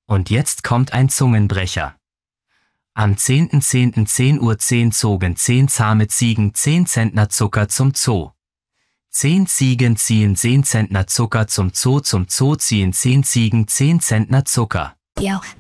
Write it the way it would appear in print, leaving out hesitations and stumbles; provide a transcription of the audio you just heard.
Und jetzt kommt ein Zungenbrecher. Am 10.10.10 Uhr 10 zogen 10 zahme Ziegen 10 Zentner Zucker zum Zoo. 10 Ziegen ziehen 10 Zentner Zucker zum Zoo ziehen 10 Ziegen 10 Zentner Zucker. Yo.